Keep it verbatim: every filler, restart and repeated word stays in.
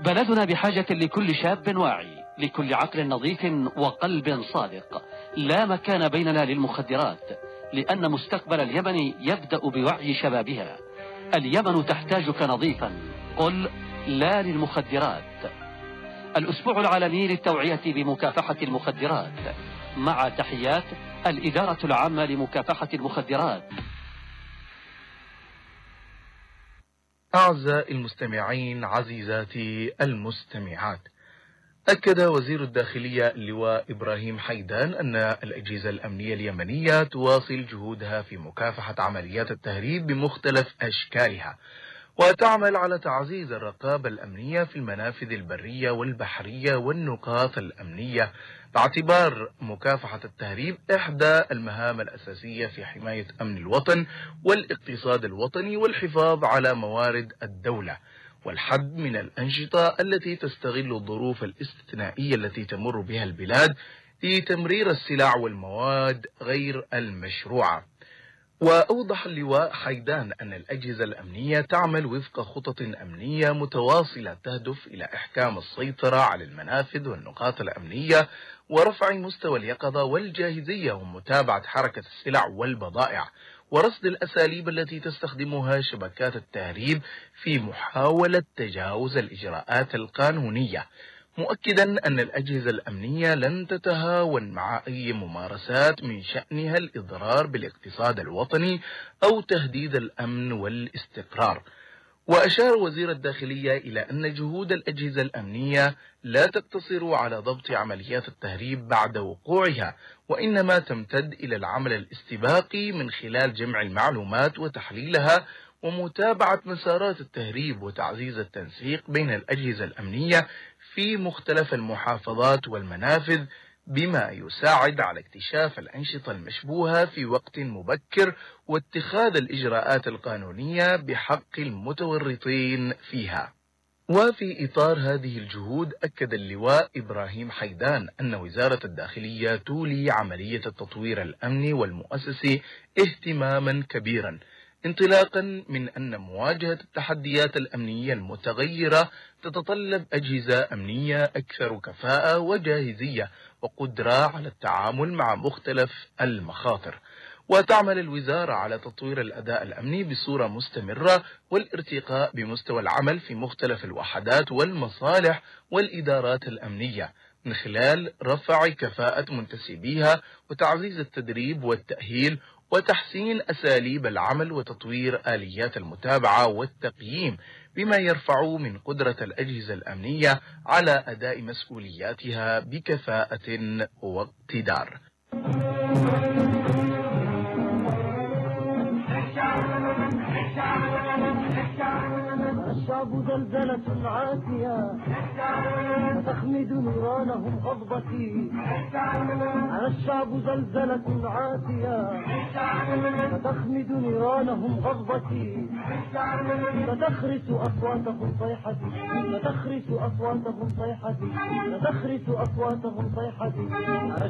بلدنا بحاجة لكل شاب واعي، لكل عقل نظيف وقلب صادق. لا مكان بيننا للمخدرات، لأن مستقبل اليمن يبدأ بوعي شبابها. اليمن تحتاجك نظيفا، قل لا للمخدرات. الأسبوع العالمي للتوعية بمكافحة المخدرات، مع تحيات الإدارة العامة لمكافحة المخدرات. أعزائي المستمعين، عزيزاتي المستمعات، أكد وزير الداخلية اللواء إبراهيم حيدان أن الأجهزة الأمنية اليمنية تواصل جهودها في مكافحة عمليات التهريب بمختلف أشكالها، وتعمل على تعزيز الرقابة الأمنية في المنافذ البرية والبحرية والنقاط الأمنية، باعتبار مكافحة التهريب إحدى المهام الأساسية في حماية أمن الوطن والاقتصاد الوطني والحفاظ على موارد الدولة، والحد من الأنشطة التي تستغل الظروف الاستثنائية التي تمر بها البلاد لتمرير السلع والمواد غير المشروعة. وأوضح اللواء حيدان أن الأجهزة الأمنية تعمل وفق خطط أمنية متواصلة تهدف إلى إحكام السيطرة على المنافذ والنقاط الأمنية ورفع مستوى اليقظة والجاهزية ومتابعة حركة السلع والبضائع، ورصد الأساليب التي تستخدمها شبكات التهريب في محاولة تجاوز الإجراءات القانونية، مؤكدا أن الأجهزة الأمنية لن تتهاون مع أي ممارسات من شأنها الإضرار بالاقتصاد الوطني أو تهديد الأمن والاستقرار. وأشار وزير الداخلية إلى أن جهود الأجهزة الأمنية لا تقتصر على ضبط عمليات التهريب بعد وقوعها، وإنما تمتد إلى العمل الاستباقي من خلال جمع المعلومات وتحليلها ومتابعة مسارات التهريب وتعزيز التنسيق بين الأجهزة الأمنية في مختلف المحافظات والمنافذ، بما يساعد على اكتشاف الأنشطة المشبوهة في وقت مبكر واتخاذ الإجراءات القانونية بحق المتورطين فيها. وفي إطار هذه الجهود، أكد اللواء إبراهيم حيدان أن وزارة الداخلية تولي عملية التطوير الأمني والمؤسسي اهتماما كبيرا، انطلاقا من أن مواجهة التحديات الأمنية المتغيرة تتطلب أجهزة أمنية أكثر كفاءة وجاهزية وقدرة على التعامل مع مختلف المخاطر. وتعمل الوزارة على تطوير الأداء الأمني بصورة مستمرة والارتقاء بمستوى العمل في مختلف الوحدات والمصالح والإدارات الأمنية من خلال رفع كفاءة منتسبيها وتعزيز التدريب والتأهيل وتحسين أساليب العمل وتطوير آليات المتابعة والتقييم، بما يرفع من قدرة الأجهزة الأمنية على أداء مسؤولياتها بكفاءة واقتدار. الشعب زلزلة عاتية تخمد نيرانهم غضبتي، على الشعب زلزلة عاتية تخمد نيرانهم غضبتي، تتخرس أصواتهم صيحتي، تتخرس أصواتهم صيحتي، تتخرس أصواتهم صيحتي، على